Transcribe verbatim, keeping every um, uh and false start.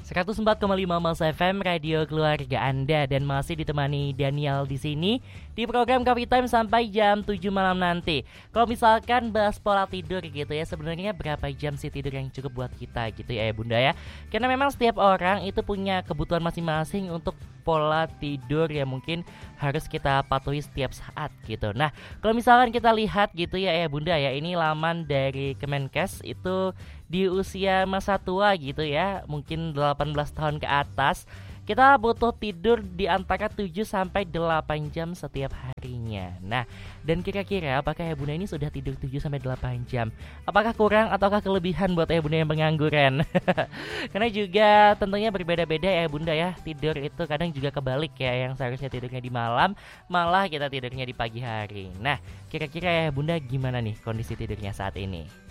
seratus empat koma lima Mas F M Radio Keluarga Anda dan masih ditemani Daniel di sini di program Coffee Time sampai jam tujuh malam nanti. Kalau misalkan bahas pola tidur gitu ya, sebenarnya berapa jam sih tidur yang cukup buat kita gitu ya, ya Bunda ya. Karena memang setiap orang itu punya kebutuhan masing-masing untuk pola tidur yang mungkin harus kita patuhi setiap saat gitu. Nah, kalau misalkan kita lihat gitu ya ya Bunda ya, ini laman dari Kemenkes itu di usia masa tua gitu ya, mungkin delapan belas tahun ke atas, kita butuh tidur di antara tujuh sampai delapan jam setiap harinya. Nah, dan kira-kira apakah ya Bunda ini sudah tidur tujuh sampai delapan jam? Apakah kurang ataukah kelebihan buat ya Bunda yang pengangguran? Karena juga tentunya berbeda-beda ya Bunda ya. Tidur itu kadang juga kebalik ya, yang seharusnya tidurnya di malam malah kita tidurnya di pagi hari. Nah, kira-kira ya Bunda gimana nih kondisi tidurnya saat ini?